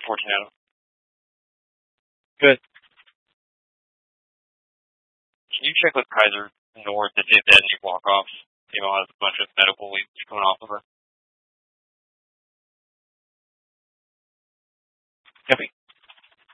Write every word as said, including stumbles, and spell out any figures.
Fortunato. Good. Can you check with Kaiser North to see if they had any walk-offs? Female has a bunch of medical leads coming off of her. Copy.